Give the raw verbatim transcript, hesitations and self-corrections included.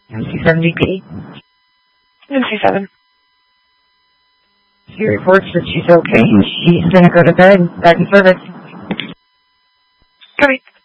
M C seven D P? M C seven. She reports that she's okay and she's going to go to bed. Back in service. Copy.